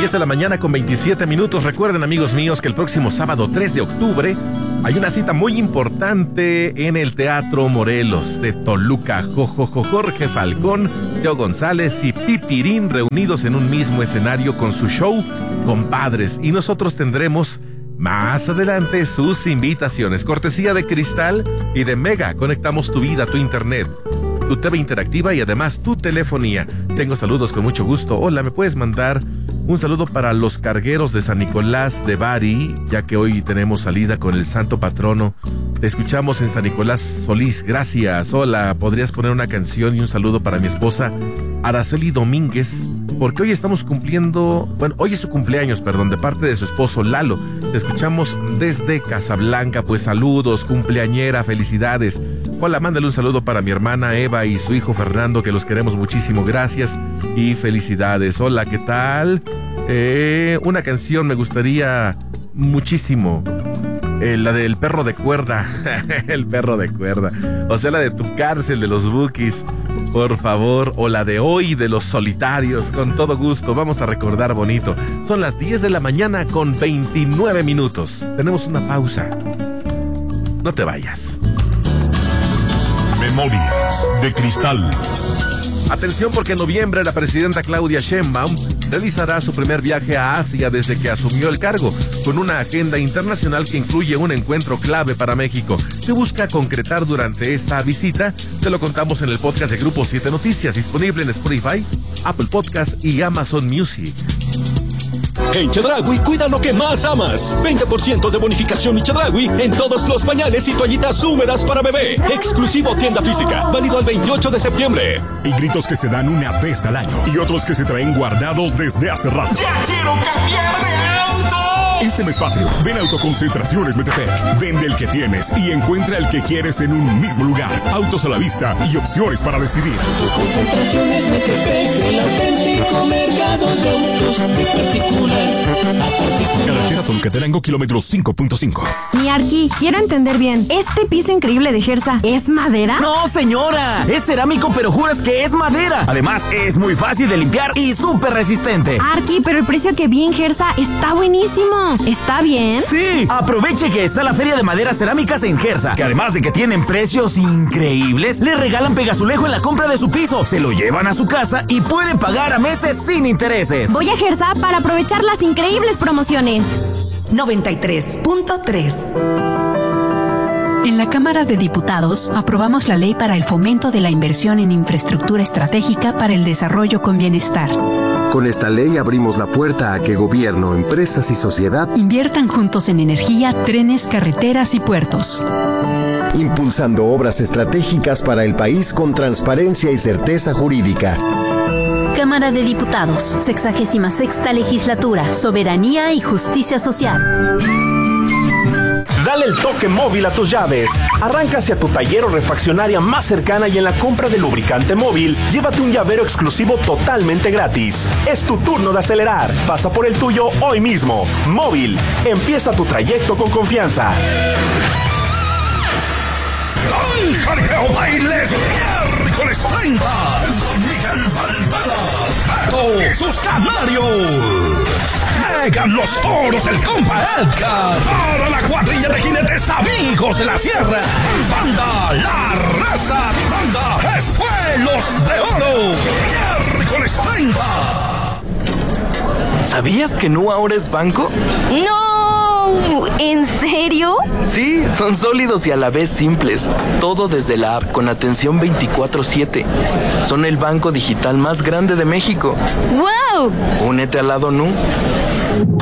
10 de la mañana con 27 minutos. Recuerden, amigos míos, que el próximo sábado 3 de octubre hay una cita muy importante en el Teatro Morelos de Toluca. Jorge Falcón, Teo González y Pipirín reunidos en un mismo escenario con su show Compadres. Y nosotros tendremos más adelante sus invitaciones. Cortesía de Cristal y de Mega. Conectamos tu vida, tu internet, tu TV interactiva y además tu telefonía. Tengo saludos con mucho gusto. Hola, ¿me puedes mandar un saludo para los cargueros de San Nicolás de Bari? Ya que hoy tenemos salida con el santo patrono. Te escuchamos en San Nicolás Solís. Gracias. Hola, ¿podrías poner una canción y un saludo para mi esposa Araceli Domínguez? Porque hoy estamos cumpliendo, hoy es su cumpleaños, de parte de su esposo Lalo. Te escuchamos desde Casablanca. Pues saludos, cumpleañera, felicidades. Hola, mándale un saludo para mi hermana Eva y su hijo Fernando, que los queremos muchísimo. Gracias y felicidades. Hola, ¿qué tal? Una canción me gustaría muchísimo. La del perro de cuerda. El perro de cuerda. O sea, la de Tu Cárcel de los Bukis, por favor. O la de Hoy de los Solitarios. Con todo gusto, vamos a recordar bonito. Son las 10 de la mañana con 29 minutos. Tenemos una pausa. No te vayas. Memorias de Cristal. Atención, porque en noviembre la presidenta Claudia Sheinbaum realizará su primer viaje a Asia desde que asumió el cargo, con una agenda internacional que incluye un encuentro clave para México. Se busca concretar durante esta visita. Te lo contamos en el podcast de Grupo 7 Noticias, disponible en Spotify, Apple Podcast y Amazon Music. En Chedraui, cuida lo que más amas. 20% de bonificación y Chedraui en todos los pañales y toallitas húmedas para bebé. Exclusivo tienda física, válido el 28 de septiembre. Y gritos que se dan una vez al año y otros que se traen guardados desde hace rato. ¡Ya quiero cambiar de auto! Este mes patrio, ven a Autoconcentraciones Metepec. Vende el que tienes y encuentra el que quieres en un mismo lugar. Autos a la vista y opciones para decidir. Autoconcentraciones Metepec, el auténtico mercado de autos de particular a particular. Carretera Toluca-Terango, kilómetro 5.5. Mi Arqui, quiero entender bien. ¿Este piso increíble de Gersa es madera? No, señora, es cerámico, pero juras que es madera. Además, es muy fácil de limpiar y súper resistente. Arqui, pero el precio que vi en Gersa está buenísimo. ¿Está bien? Sí, aproveche que está la Feria de Maderas Cerámicas en Gersa, que además de que tienen precios increíbles, le regalan pegazulejo en la compra de su piso, se lo llevan a su casa y pueden pagar a meses sin intereses. Voy a Gersa para aprovechar las increíbles promociones. 93.3. En la Cámara de Diputados aprobamos la ley para el fomento de la inversión en infraestructura estratégica para el desarrollo con bienestar. Con esta ley abrimos la puerta a que gobierno, empresas y sociedad inviertan juntos en energía, trenes, carreteras y puertos, impulsando obras estratégicas para el país con transparencia y certeza jurídica. Cámara de Diputados, 66ª Legislatura, Soberanía y Justicia Social. Dale el toque móvil a tus llaves. Arranca hacia tu taller o refaccionaria más cercana y en la compra de lubricante móvil, llévate un llavero exclusivo totalmente gratis. Es tu turno de acelerar. Pasa por el tuyo hoy mismo. Móvil. Empieza tu trayecto con confianza. Gran Jaripeo Bailes, miércoles 30, con Miguel Valderas, Pato, sus canarios. Llegan los toros del compa Edgar. Para la cuadrilla de jinetes amigos de la sierra. Banda La Raza. Banda Espuelos de Oro. Miércoles 30. ¿Sabías que Nu ahora es banco? ¡No! ¿En serio? Sí, son sólidos y a la vez simples. Todo desde la app con atención 24/7. Son el banco digital más grande de México. ¡Wow! Únete al lado Nu.